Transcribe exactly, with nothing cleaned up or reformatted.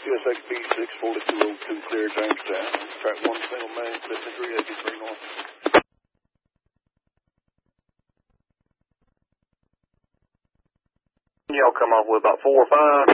C S X B six forty-two oh two, clear Jamestown. Track one, single man, fifty-three eighty-three north. Y'all come off with about four or five.